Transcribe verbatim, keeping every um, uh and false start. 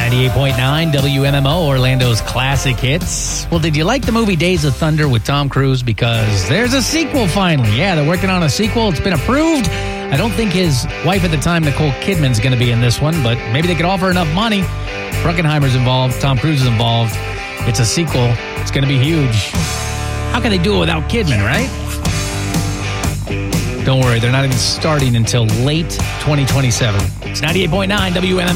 ninety-eight point nine W M M O, Orlando's classic hits. Well, did you like the movie Days of Thunder with Tom Cruise? Because there's a sequel finally. Yeah, they're working on a sequel. It's been approved. I don't think his wife at the time, Nicole Kidman's going to be in this one, but maybe they could offer enough money. Bruckenheimer's involved. Tom Cruise is involved. It's a sequel. It's going to be huge. How can they do it without Kidman, right? Don't worry, they're not even starting until late twenty twenty-seven. It's ninety-eight point nine W M M O.